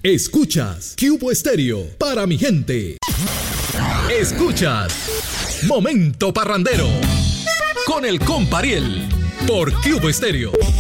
Escuchas Cubo Estéreo para mi gente. Escuchas Momento Parrandero con el Compariel por Cubo Estéreo.